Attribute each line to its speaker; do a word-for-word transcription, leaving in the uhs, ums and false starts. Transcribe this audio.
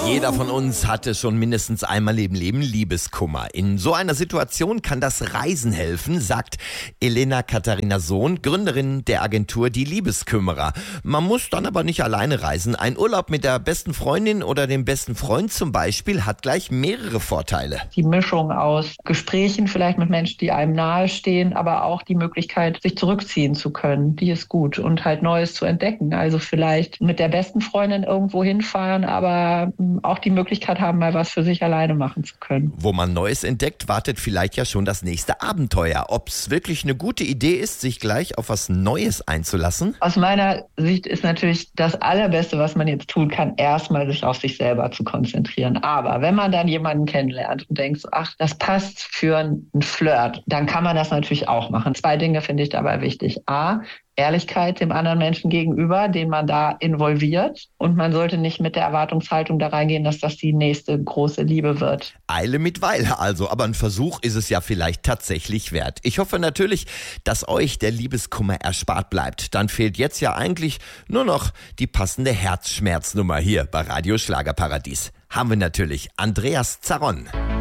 Speaker 1: Jeder von uns hatte schon mindestens einmal im Leben Liebeskummer. In so einer Situation kann das Reisen helfen, sagt Elena Katharina Sohn, Gründerin der Agentur Die Liebeskümmerer. Man muss dann aber nicht alleine reisen. Ein Urlaub mit der besten Freundin oder dem besten Freund zum Beispiel hat gleich mehrere Vorteile.
Speaker 2: Die Mischung aus Gesprächen vielleicht mit Menschen, die einem nahestehen, aber auch die Möglichkeit, sich zurückziehen zu können, die ist gut und halt Neues zu entdecken. Also vielleicht mit der besten Freundin irgendwo hinfahren, aber auch die Möglichkeit haben, mal was für sich alleine machen zu können.
Speaker 1: Wo man Neues entdeckt, wartet vielleicht ja schon das nächste Abenteuer. Ob es wirklich eine gute Idee ist, sich gleich auf was Neues einzulassen?
Speaker 2: Aus meiner Sicht ist natürlich das Allerbeste, was man jetzt tun kann, erstmal sich auf sich selber zu konzentrieren. Aber wenn man dann jemanden kennenlernt und denkt, so, ach, das passt für einen Flirt, dann kann man das natürlich auch machen. Zwei Dinge finde ich dabei wichtig. A, Ehrlichkeit dem anderen Menschen gegenüber, den man da involviert. Und man sollte nicht mit der Erwartungshaltung da reingehen, dass das die nächste große Liebe wird.
Speaker 1: Eile mit Weile also, aber ein Versuch ist es ja vielleicht tatsächlich wert. Ich hoffe natürlich, dass euch der Liebeskummer erspart bleibt. Dann fehlt jetzt ja eigentlich nur noch die passende Herzschmerznummer hier bei Radio Schlagerparadies. Haben wir natürlich Andreas Zaron.